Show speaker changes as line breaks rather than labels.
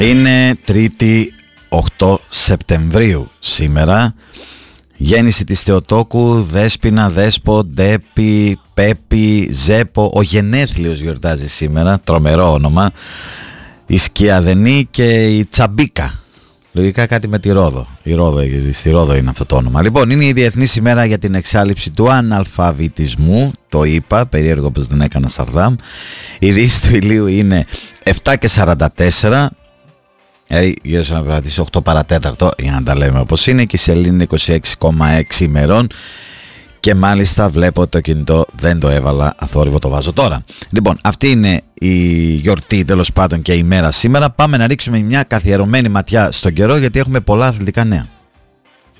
Είναι Τρίτη 8 Σεπτεμβρίου σήμερα. Γέννηση της Θεοτόκου, Δέσποινα, Δέσπο, Ντέπη, Πέπη, Ζέπο. Ο Γενέθλιος γιορτάζει σήμερα, τρομερό όνομα. Η Σκιαδενή και η Τσαμπίκα. Λογικά κάτι με τη Ρόδο. Στη Ρόδο είναι αυτό το όνομα. Λοιπόν, είναι η Διεθνής ημέρα για την εξάλληψη του αναλφαβητισμού. Το είπα, περίεργο πως δεν έκανα Σαρδάμ. Η δύση του ηλίου είναι 7:44. Δηλαδή γύρω σε να 8 παρατέταρτο, για να τα λέμε όπως είναι. Και η σελήνη είναι 26,6 ημερών. Και μάλιστα βλέπω το κινητό δεν το έβαλα αθόρυβο, το βάζω τώρα. Λοιπόν, αυτή είναι η γιορτή τέλος πάντων και η μέρα σήμερα. Πάμε να ρίξουμε μια καθιερωμένη ματιά στον καιρό, γιατί έχουμε πολλά αθλητικά νέα.